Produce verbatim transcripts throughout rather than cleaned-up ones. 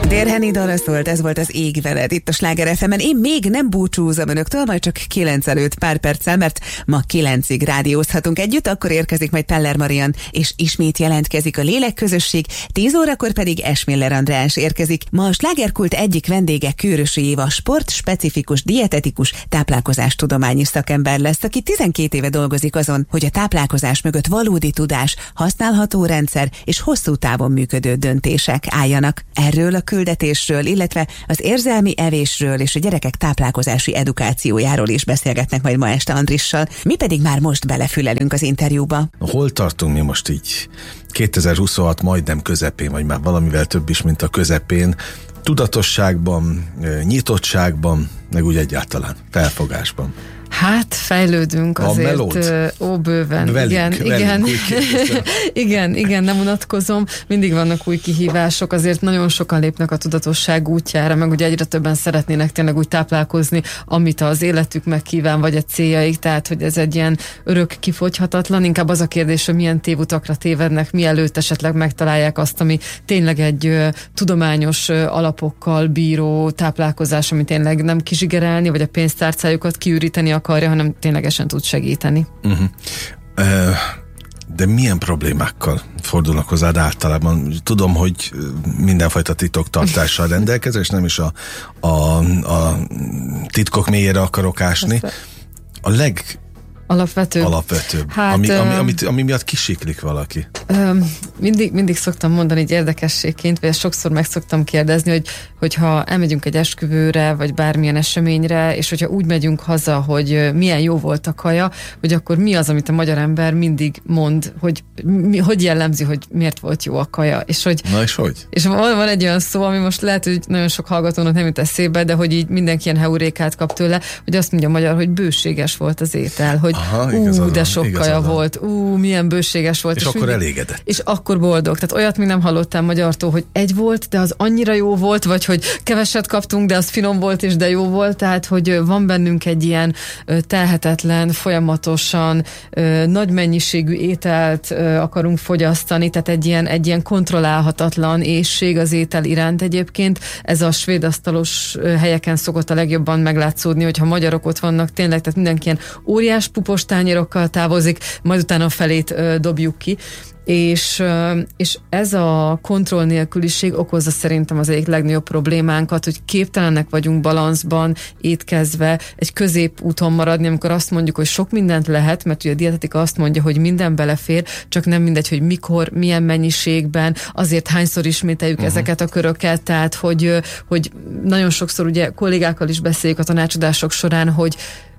Dérheni dala szólt, ez volt az Ég veled itt a Sláger ef emen. Én még nem búcsúzom önöktől, majd csak kilenc előtt pár perccel, mert ma kilencig rádiózhatunk együtt, akkor érkezik majd Peller Marian, és ismét jelentkezik a Lélekközösség, tíz órakor pedig Esmiller András érkezik. Ma a Slágerkult egyik vendége Kőrösi Éva, sportspecifikus, dietetikus, táplálkozástudományi szakember lesz, aki tizenkét éve dolgozik azon, hogy a táplálkozás mögött valódi tudás, használható rendszer és hosszú távon működő döntések álljanak. Erről a küldetésről, illetve az érzelmi evésről és a gyerekek táplálkozási edukációjáról is beszélgetnek majd ma este Andrissal. Mi pedig már most belefülelünk az interjúba. Hol tartunk mi most így? kétezer-huszonhat majdnem közepén, vagy már valamivel több is, mint a közepén. Tudatosságban, nyitottságban, meg úgy egyáltalán felfogásban. Hát fejlődünk azért, ó, bőven. Velünk, igen, velünk, igen. igen, igen, nem unatkozom. Mindig vannak új kihívások, azért nagyon sokan lépnek a tudatosság útjára, meg ugye egyre többen szeretnének tényleg úgy táplálkozni, amit az életük megkíván, vagy a céljaik, tehát hogy ez egy ilyen örök kifogyhatatlan. Inkább az a kérdés, hogy milyen tévutakra tévednek, mielőtt esetleg megtalálják azt, ami tényleg egy ö, tudományos ö, alapokkal bíró táplálkozás, ami tényleg nem kizsigerelni, vagy a pénztárcájukat kiüríteni akarja, hanem ténylegesen tud segíteni. Uh-huh. Uh, de milyen problémákkal fordulnak hozzád általában? Tudom, hogy mindenfajta titoktartással rendelkezel, és nem is a, a, a titkok mélyére akarok ásni. A leg Alapvetőbb. Alapvetőbb. Hát, ami, ami, amit, ami miatt kisiklik valaki. Öm, mindig, mindig szoktam mondani így érdekességként, vagy sokszor meg szoktam kérdezni, hogy, hogyha elmegyünk egy esküvőre, vagy bármilyen eseményre, és hogyha úgy megyünk haza, hogy milyen jó volt a kaja, hogy akkor mi az, amit a magyar ember mindig mond, hogy mi, hogy jellemzi, hogy miért volt jó a kaja. És hogy, Na és hogy? És van, van egy olyan szó, ami most lehet, hogy nagyon sok hallgatónak nem jut eszébe, de hogy így mindenki ilyen heurékát kap tőle, hogy azt mondja a magyar, hogy bőséges volt az étel, hogy Aha, ú, de sok kaja volt, ú, milyen bőséges volt. És, és akkor mindig, elégedett. És akkor boldog. Tehát olyat még nem hallottam magyartól, hogy egy volt, de az annyira jó volt, vagy hogy keveset kaptunk, de az finom volt, és de jó volt. Tehát, hogy van bennünk egy ilyen telhetetlen, folyamatosan nagy mennyiségű ételt akarunk fogyasztani, tehát egy ilyen, egy ilyen kontrollálhatatlan éhség az étel iránt egyébként. Ez a svéd asztalos helyeken szokott a legjobban meglátszódni, hogyha magyarok ott vannak tényleg, tehát mindenki ilyen óriás pupos tányérokkal távozik, majd utána a felét ö, dobjuk ki. És, és ez a kontroll nélküliség okozza szerintem az egyik legnagyobb problémánkat, hogy képtelenek vagyunk balanszban, étkezve, egy középúton maradni, amikor azt mondjuk, hogy sok mindent lehet, mert ugye a dietetika azt mondja, hogy minden belefér, csak nem mindegy, hogy mikor, milyen mennyiségben, azért hányszor ismételjük uh-huh. ezeket a köröket, tehát hogy, hogy nagyon sokszor ugye kollégákkal is beszéljük a tanácsadások során, hogy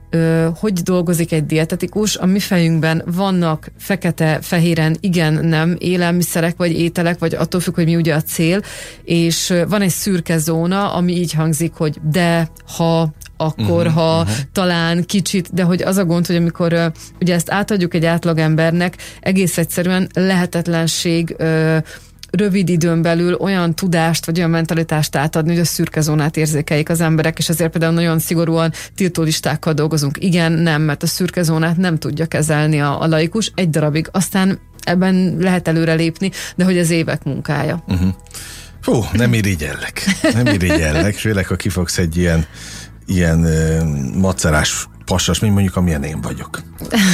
hogy dolgozik egy dietetikus, a mi fejünkben vannak fekete-fehéren igen-nem élelmiszerek, vagy ételek, vagy attól függ, hogy mi ugye a cél, és van egy szürke zóna, ami így hangzik, hogy de, ha, akkor, uh-huh, ha, uh-huh. talán, kicsit, de hogy az a gond, hogy amikor uh, ugye ezt átadjuk egy átlagembernek, egész egyszerűen lehetetlenség uh, rövid időn belül olyan tudást, vagy olyan mentalitást átadni, hogy a szürke zónát érzékeljék az emberek, és azért például nagyon szigorúan tiltólistákkal dolgozunk. Igen, nem, mert a szürke zónát nem tudja kezelni a, a laikus egy darabig. Aztán ebben lehet előrelépni, de hogy ez évek munkája. Uh-huh. Fú, nem irigyellek. Nem irigyellek, főleg, ha kifogsz egy ilyen, ilyen uh, macerás pasas, mint mondjuk amilyen én vagyok.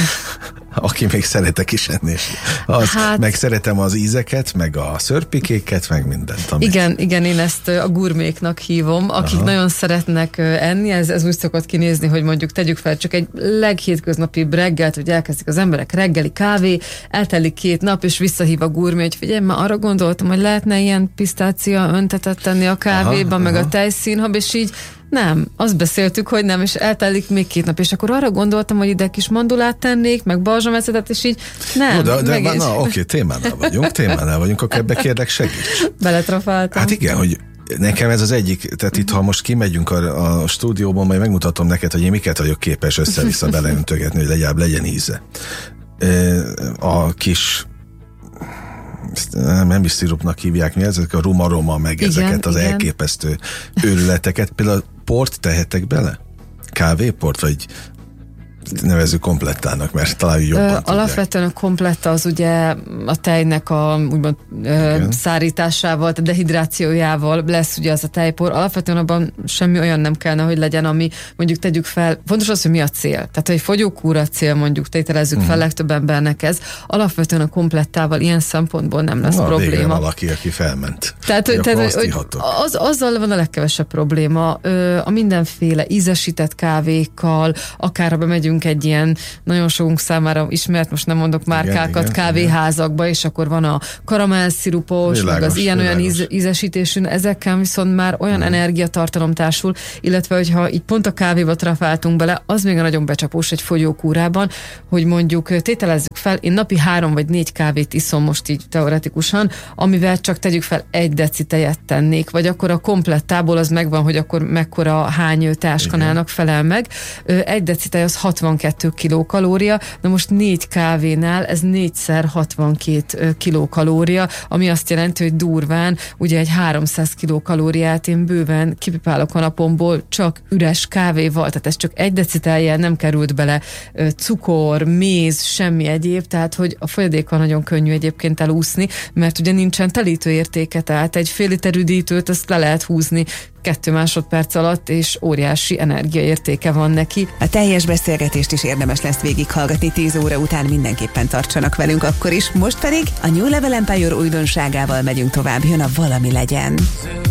Aki még szeretek is enni. Az, hát, meg szeretem az ízeket, meg a szörpikéket, meg mindent. Amit... Igen, igen, én ezt a gurméknak hívom, akik Aha. nagyon szeretnek enni, ez, ez úgy szokott kinézni, hogy mondjuk tegyük fel csak egy leghétköznapibb reggelt, hogy elkezdik az emberek reggeli kávé, eltelik két nap, és visszahív a gurmé, hogy figyelj, már arra gondoltam, hogy lehetne ilyen pisztácia öntetet tenni a kávéba, aha, meg aha. a tejszínhab, és így nem, azt beszéltük, hogy nem, és eltelik még két nap, és akkor arra gondoltam, hogy ide kis mandulát tennék, meg balzsamecetet, és így nem. Jó, de, de na, oké, témánál vagyunk, témánál vagyunk, akkor ebbe kérlek segíts. Beletrafáltam. Hát igen, hogy nekem ez az egyik, tehát itt, ha most kimegyünk a, a stúdióban, majd megmutatom neked, hogy én miket vagyok képes össze-vissza beleöntögetni, hogy legyen, legyen íze. A kis nem, nem is szirupnak hívják, mi ezek a rumaroma, meg igen, ezeket az igen. elképesztő őrületeket. Például port tehetek bele? Kávéport, vagy nevezzük komplettának, mert talán jobban Ö, tudják. Alapvetően a kompletta az ugye a tejnek a úgymond ö, szárításával, a dehidrációjával lesz ugye az a tejpor. Alapvetően abban semmi olyan nem kellene, hogy legyen, ami mondjuk tegyük fel, fontos az, hogy mi a cél. Tehát, hogy fogyókúra cél, mondjuk tételezzük fel, uh-huh. legtöbb embernek ez. Alapvetően a komplettával ilyen szempontból nem lesz Na, probléma. végre valaki, aki felment. Tehát, hogy, tehát hogy az, azzal van a legkevesebb probléma. Ö, a mindenféle ízesített kávékkal, akár ha bemegyünk egy ilyen nagyon sokunk számára ismert, most nem mondok márkákat, igen, igen, kávéházakba, igen. És akkor van a karamellszirupos, meg az ilyen-olyan íz, ízesítésű, ezekkel viszont már olyan hmm. energiatartalom társul, illetve hogyha így pont a kávéba trafáltunk bele, az még a nagyon becsapós egy fogyókúrában, hogy mondjuk tételezzük fel, én napi három vagy négy kávét iszom most így teoretikusan, amivel csak tegyük fel egy deci tejet tennék, vagy akkor a komplettából az megvan, hogy akkor mekkora hány teáskanálnak felel meg. Egy deci tej az hatvankettő kilokalória, na most négy kávénál ez négyszer hatvankét kilokalória, ami azt jelenti, hogy durván ugye egy háromszáz kilokalóriát én bőven kipipálok a napomból csak üres kávéval, tehát ez csak egy deci tejjel nem került bele cukor, méz, semmi egyéb, tehát hogy a folyadékkal nagyon könnyű egyébként elúszni, mert ugye nincsen telítő értéke, tehát egy fél liter üdítőt azt le lehet húzni kettő másodperc alatt, és óriási energiaértéke van neki. A teljes beszélgetést is érdemes lesz végighallgatni, tíz óra után mindenképpen tartsanak velünk akkor is. Most pedig a New Level Empire újdonságával megyünk tovább, jön a Valami legyen.